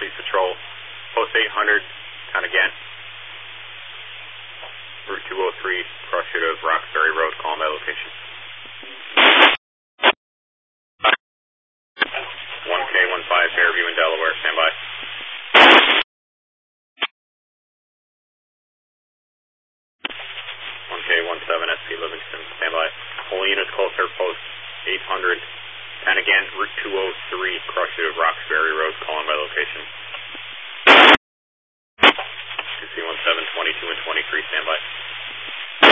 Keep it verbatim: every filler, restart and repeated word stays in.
Fleet Patrol. Post eight hundred, count again. Route two oh three.